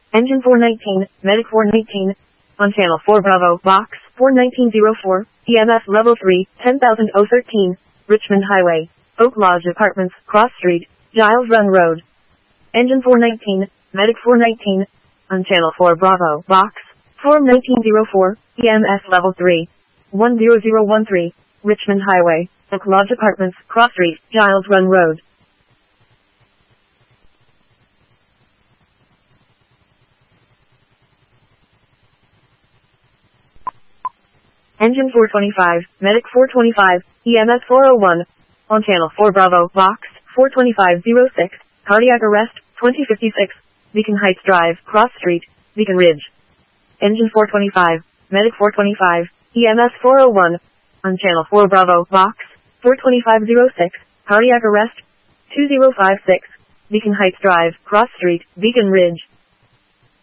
Engine 419, Medic 419. On Channel 4 Bravo, Box 41904, EMS Level 3, 10,013, Richmond Highway, Oak Lodge Apartments, Cross Street, Giles Run Road. Engine 419, Medic 419. On Channel 4 Bravo, Box 41904, EMS Level 3, 10013, Richmond Highway, Oak Lodge Apartments, Cross Street, Giles Run Road. Engine 425, Medic 425, EMS 401. On Channel 4 Bravo, Box 42506, Cardiac Arrest, 2056, Beacon Heights Drive, Cross Street, Beacon Ridge. Engine 425, Medic 425, EMS 401. On Channel 4 Bravo, Box 42506, Cardiac Arrest, 2056, Beacon Heights Drive, Cross Street, Beacon Ridge.